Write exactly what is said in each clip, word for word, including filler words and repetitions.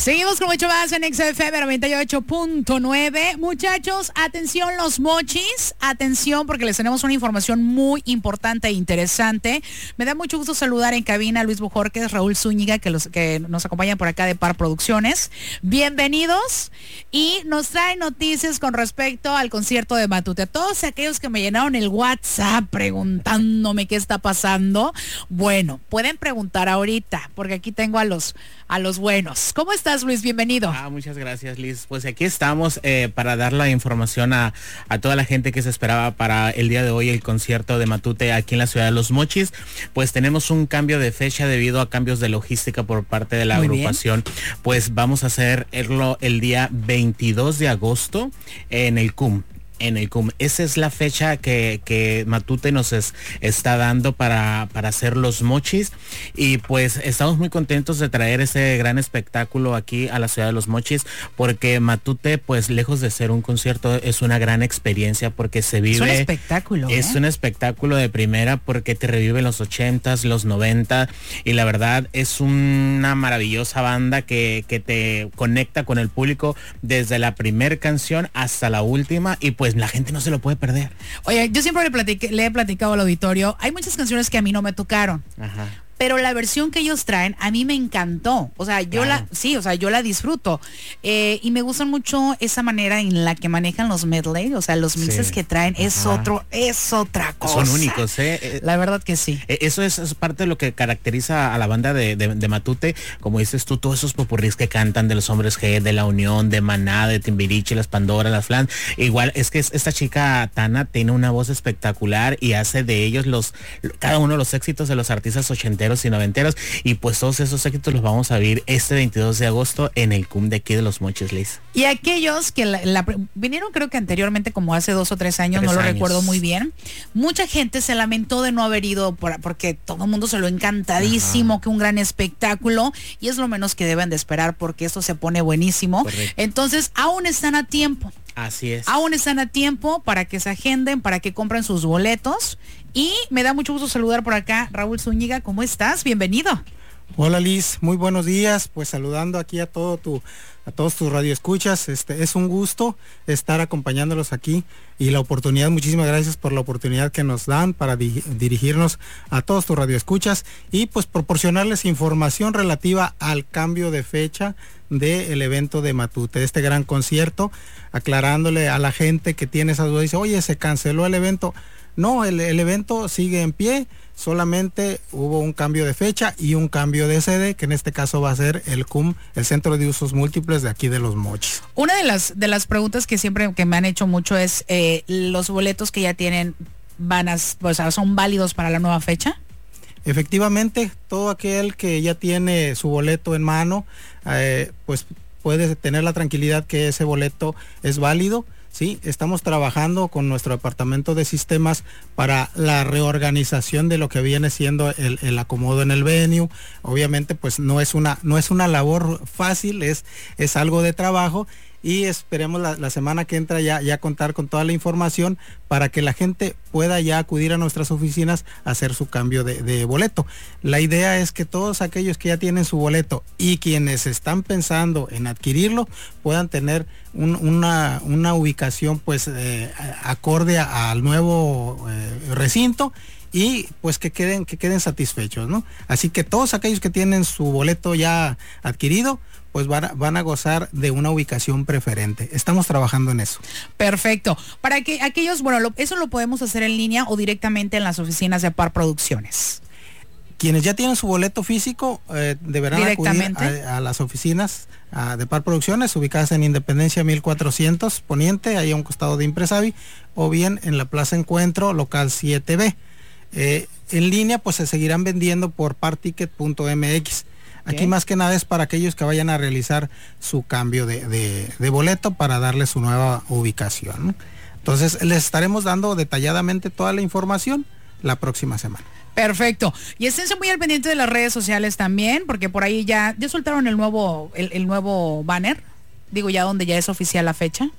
Seguimos con mucho más en X F M noventa y ocho punto nueve. Muchachos, atención los mochis, atención porque les tenemos una información muy importante e interesante. Me da mucho gusto saludar en cabina a Luis Bojorquez, Raúl Zúñiga, que, los, que nos acompañan por acá de Par Producciones. Bienvenidos y nos traen noticias con respecto al concierto de Matute. A todos aquellos que me llenaron el WhatsApp preguntándome qué está pasando, bueno, pueden preguntar ahorita porque aquí tengo a los, a los buenos. ¿Cómo estás, Luis? Bienvenido. Ah, muchas gracias, Liz. Pues aquí estamos eh, para dar la información a, a toda la gente que se esperaba para el día de hoy el concierto de Matute aquí en la ciudad de Los Mochis. Pues tenemos un cambio de fecha debido a cambios de logística por parte de la Muy agrupación. Bien. Pues vamos a hacerlo el día veintidós de agosto en el C U M. En el C U M. Esa es la fecha que, que Matute nos es, está dando para, para hacer Los Mochis, y pues estamos muy contentos de traer ese gran espectáculo aquí a la ciudad de Los Mochis, porque Matute, pues lejos de ser un concierto, es una gran experiencia porque se vive. Es un espectáculo. Es ¿eh? un espectáculo de primera porque te revive los ochentas, los noventa, y la verdad es una maravillosa banda que, que te conecta con el público desde la primer canción hasta la última, y pues la gente no se lo puede perder. Oye, yo siempre le, platique, le he platicado al auditorio, hay muchas canciones que a mí no me tocaron. Ajá. Pero la versión que ellos traen a mí me encantó. O sea, yo claro. la, sí, o sea, yo la disfruto. Eh, y me gusta mucho esa manera en la que manejan los medley, o sea, los mixes sí. que traen. Ajá. Es otro, es otra cosa. Son únicos, ¿eh? La verdad que sí. Eso es, es parte de lo que caracteriza a la banda de, de, de Matute. Como dices tú, todos esos popurrís que cantan de los Hombres G, de La Unión, de Maná, de Timbiriche, las Pandora, las Flans. Igual es que esta chica Tana tiene una voz espectacular y hace de ellos los, cada uno de los éxitos de los artistas ochenteros y noventeros, y pues todos esos éxitos los vamos a vivir este veintidós de agosto en el C U M de aquí de Los Mochis, Liz. Y aquellos que la, la, vinieron creo que anteriormente, como hace dos o tres años, tres no lo años. recuerdo muy bien, mucha gente se lamentó de no haber ido por, porque todo el mundo se lo encantadísimo, Ajá. que un gran espectáculo, y es lo menos que deben de esperar porque esto se pone buenísimo. Correcto. Entonces aún están a tiempo. Así es. Aún están a tiempo para que se agenden, para que compren sus boletos. Y me da mucho gusto saludar por acá Raúl Zúñiga. ¿Cómo estás? Bienvenido. Hola, Liz, muy buenos días. Pues saludando aquí a todo tu, a todos tus radioescuchas. Este es un gusto estar acompañándolos aquí y la oportunidad, muchísimas gracias por la oportunidad que nos dan para di- dirigirnos a todos tus radioescuchas y pues proporcionarles información relativa al cambio de fecha del evento de Matute, este gran concierto, aclarándole a la gente que tiene esas dudas, dice, oye, se canceló el evento. No, el, el evento sigue en pie, solamente hubo un cambio de fecha y un cambio de sede, que en este caso va a ser el C U M, el Centro de Usos Múltiples de aquí de Los Mochis. Una de las de las preguntas que siempre que me han hecho mucho es, eh, ¿los boletos que ya tienen van a, o sea, son válidos para la nueva fecha? Efectivamente, todo aquel que ya tiene su boleto en mano, eh, pues puede tener la tranquilidad que ese boleto es válido. Sí, estamos trabajando con nuestro departamento de sistemas para la reorganización de lo que viene siendo el, el acomodo en el venue. Obviamente, pues no es una, no es una labor fácil, es, es algo de trabajo. Y esperemos la, la semana que entra ya, ya contar con toda la información para que la gente pueda ya acudir a nuestras oficinas a hacer su cambio de, de boleto. La idea es que todos aquellos que ya tienen su boleto y quienes están pensando en adquirirlo puedan tener un, una, una ubicación pues eh, acorde a, al nuevo eh, recinto, y pues que queden, que queden satisfechos, ¿no? Así que todos aquellos que tienen su boleto ya adquirido, pues van a, van a gozar de una ubicación preferente. Estamos trabajando en eso. Perfecto. Para que aquellos, bueno, lo, eso lo podemos hacer en línea o directamente en las oficinas de Par Producciones. Quienes ya tienen su boleto físico eh, deberán acudir a, a las oficinas a, de Par Producciones, ubicadas en Independencia mil cuatrocientos Poniente, ahí a un costado de Impresavi, o bien en la Plaza Encuentro, local siete B. Eh, en línea pues se seguirán vendiendo por particket punto m x. Aquí okay. Más que nada es para aquellos que vayan a realizar su cambio de, de, de boleto para darle su nueva ubicación, ¿no? Entonces les estaremos dando detalladamente toda la información la próxima semana. Perfecto. Y esténse muy al pendiente de las redes sociales también, porque por ahí ya, ya soltaron el nuevo, el, el nuevo banner, digo ya donde ya es oficial la fecha.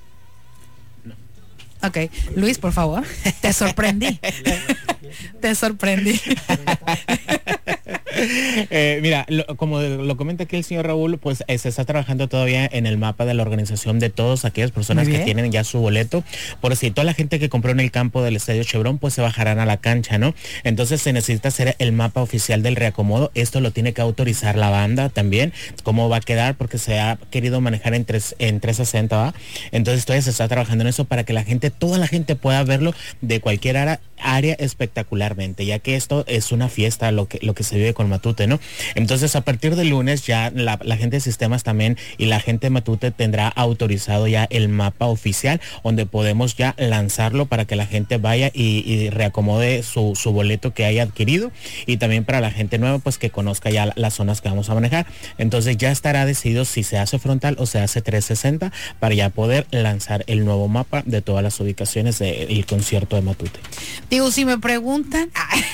Ok, Luis, por favor, te sorprendí. Te sorprendí. eh, mira, lo, como lo comenta aquí el señor Raúl, pues eh, se está trabajando todavía en el mapa de la organización de todas aquellas personas que tienen ya su boleto. Por si toda la gente que compró en el campo del Estadio Chevron, pues se bajarán a la cancha, ¿no? Entonces se necesita hacer el mapa oficial del reacomodo. Esto lo tiene que autorizar la banda también. ¿Cómo va a quedar? Porque se ha querido manejar en, tres, en trescientos sesenta, ¿va? Entonces todavía se está trabajando en eso para que la gente, toda la gente pueda verlo de cualquier área, área espectacularmente, ya que esto es una fiesta lo que, lo que se vive con Matute, ¿no? Entonces a partir del lunes ya la, la gente de sistemas también y la gente de Matute tendrá autorizado ya el mapa oficial donde podemos ya lanzarlo para que la gente vaya y, y reacomode su, su boleto que haya adquirido, y también para la gente nueva pues que conozca ya las zonas que vamos a manejar. Entonces ya estará decidido si se hace frontal o se hace trescientos sesenta para ya poder lanzar el nuevo mapa de todas las ubicaciones del concierto de Matute. Digo, si me preguntan,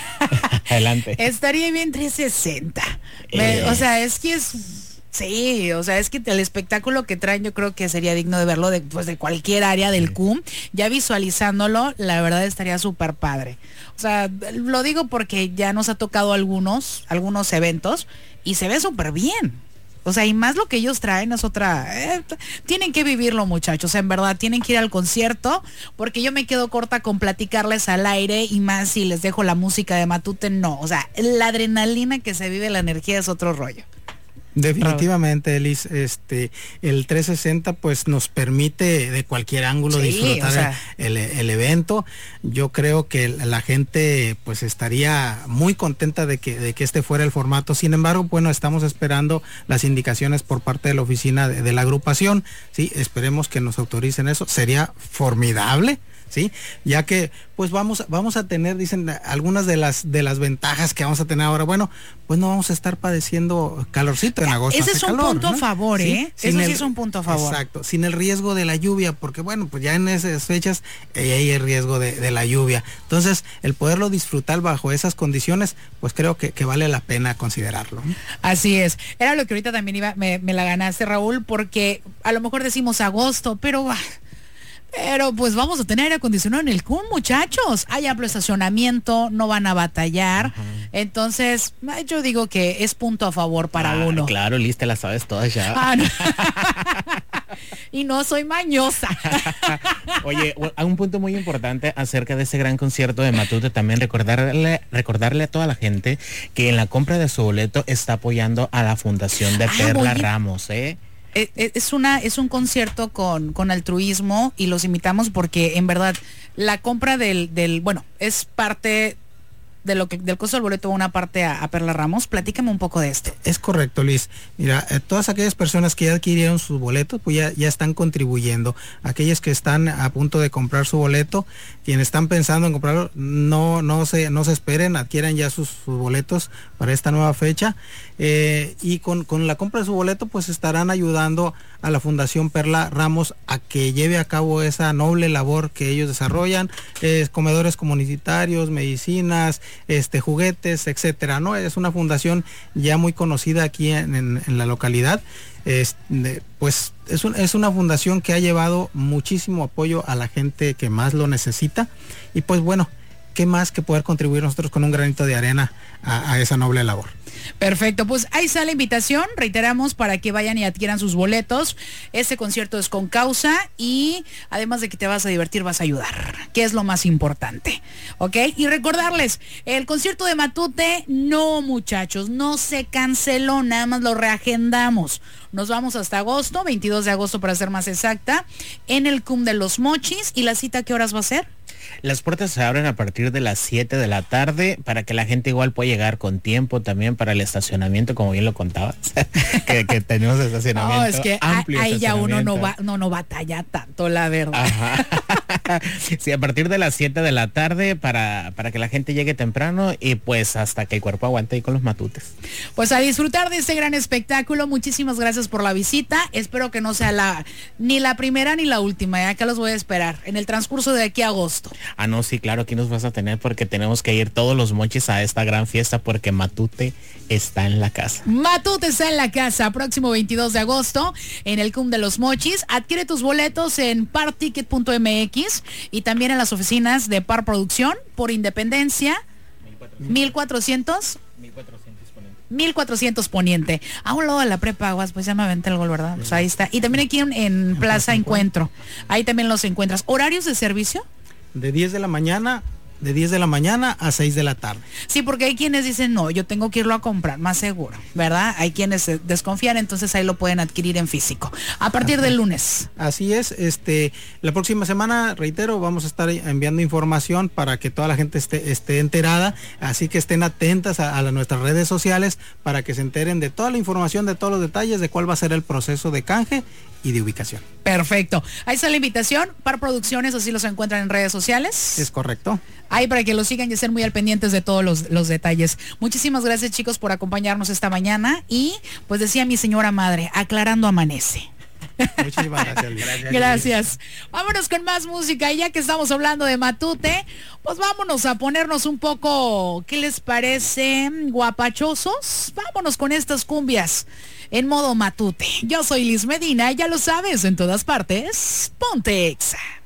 adelante. Estaría bien trescientos sesenta. Me, Eh. O sea, es que es... Sí, o sea, es que el espectáculo que traen yo creo que sería digno de verlo de, pues, de cualquier área del C U M. Ya visualizándolo, la verdad estaría súper padre. O sea, lo digo porque ya nos ha tocado algunos, algunos eventos y se ve súper bien. O sea, y más lo que ellos traen es otra... Eh, tienen que vivirlo, muchachos, en verdad, tienen que ir al concierto, porque yo me quedo corta con platicarles al aire, y más si les dejo la música de Matute, no. O sea, la adrenalina que se vive, la energía es otro rollo. Definitivamente, Elis, este, el trescientos sesenta pues nos permite de cualquier ángulo Sí, disfrutar o sea, el, el evento. Yo creo que la gente pues estaría muy contenta de que, de que este fuera el formato. Sin embargo, bueno, estamos esperando las indicaciones por parte de la oficina de, de la agrupación. Sí, esperemos que nos autoricen eso. Sería formidable. Sí, ya que pues vamos vamos a tener, dicen, algunas de las de las ventajas que vamos a tener ahora. Bueno, pues no vamos a estar padeciendo calorcito en agosto. Ese hace es un calor, punto ¿no? a favor, Sí, ¿eh? sin Eso el- sí es un punto a favor. Exacto, sin el riesgo de la lluvia, porque bueno, pues ya en esas fechas eh, hay el riesgo de, de la lluvia. Entonces, el poderlo disfrutar bajo esas condiciones, pues creo que, que vale la pena considerarlo, ¿no? Así es. Era lo que ahorita también iba, me, me la ganaste, Raúl, porque a lo mejor decimos agosto, pero... ah, Pero pues vamos a tener aire acondicionado en el C U M, muchachos. Hay amplio estacionamiento, no van a batallar. Entonces, ah, yo digo que es punto a favor para Ah, uno. Claro, Liz, te la sabes todas ya. Ah, no. Y no soy mañosa. Oye, hay un punto muy importante acerca de ese gran concierto de Matute, también recordarle, recordarle a toda la gente que en la compra de su boleto está apoyando a la Fundación de Ah, Perla oye. Ramos, ¿eh? Es, es una es un concierto con, con altruismo, y los invitamos porque en verdad la compra del, del bueno, es parte de lo que del costo del boleto, una parte a, a Perla Ramos. Platícame un poco de esto. Es correcto, Luis. Mira, eh, todas aquellas personas que ya adquirieron sus boletos, pues ya, ya están contribuyendo. Aquellas que están a punto de comprar su boleto, quienes están pensando en comprarlo, no, no se, no se esperen, adquieran ya sus, sus boletos para esta nueva fecha. Eh, y con, con la compra de su boleto, pues estarán ayudando a la Fundación Perla Ramos a que lleve a cabo esa noble labor que ellos desarrollan, eh, comedores comunitarios, medicinas, este, juguetes, etcétera, ¿no? Es una fundación ya muy conocida aquí en, en, en la localidad. Es, de, pues es, un, es una fundación que ha llevado muchísimo apoyo a la gente que más lo necesita, y pues bueno, qué más que poder contribuir nosotros con un granito de arena a, a esa noble labor. Perfecto, pues ahí está la invitación, reiteramos, para que vayan y adquieran sus boletos. Este concierto es con causa, y además de que te vas a divertir, vas a ayudar, que es lo más importante, ¿ok? Y recordarles, el concierto de Matute, no, muchachos, no se canceló, nada más lo reagendamos. Nos vamos hasta agosto, veintidós de agosto para ser más exacta, en el C U M de Los Mochis. ¿Y la cita qué horas va a ser? Las puertas se abren a partir de las siete de la tarde para que la gente igual pueda llegar con tiempo también para el estacionamiento, como bien lo contabas, que, que tenemos estacionamiento. No, es que amplio ahí ya uno no estacionamiento. va, no, no batalla tanto, la verdad. Ajá. Sí, a partir de las siete de la tarde para, para que la gente llegue temprano, y pues hasta que el cuerpo aguante ahí con los matutes. Pues a disfrutar de este gran espectáculo. Muchísimas gracias por la visita. Espero que no sea la ni la primera ni la última. Ya que los voy a esperar en el transcurso de aquí a agosto. Ah, no, sí, claro, aquí nos vas a tener porque tenemos que ir todos los mochis a esta gran fiesta porque Matute está en la casa. Matute está en la casa, próximo veintidós de agosto en el C U M de Los Mochis. Adquiere tus boletos en particket punto m x y también en las oficinas de Par Producción por Independencia mil cuatrocientos. mil cuatrocientos ponentes. mil cuatrocientos Poniente. A un lado de la prepa Aguas, pues ya me aventé el gol, ¿verdad? Pues ahí está. Y también aquí en, en Plaza Encuentro. Ahí también los encuentras. ¿Horarios de servicio? De diez de la mañana, de diez de la mañana a seis de la tarde. Sí, porque hay quienes dicen, no, yo tengo que irlo a comprar, más seguro, ¿verdad? Hay quienes eh, desconfían, entonces ahí lo pueden adquirir en físico. A partir Así, del lunes. Así es, este, la próxima semana, reitero, vamos a estar enviando información para que toda la gente esté, esté enterada, así que estén atentas a, a la, nuestras redes sociales para que se enteren de toda la información, de todos los detalles, de cuál va a ser el proceso de canje y de ubicación. Perfecto. Ahí está la invitación para producciones, así los encuentran en redes sociales. Es correcto. Ahí para que lo sigan y estén muy al pendientes de todos los, los detalles. Muchísimas gracias, chicos, por acompañarnos esta mañana y pues decía mi señora madre, aclarando amanece. Muchísimas gracias, Liz. Gracias. Gracias. Vámonos con más música y ya que estamos hablando de Matute, pues vámonos a ponernos un poco, ¿qué les parece? Guapachosos. Vámonos con estas cumbias en modo Matute. Yo soy Liz Medina y ya lo sabes, en todas partes, Ponte Exa.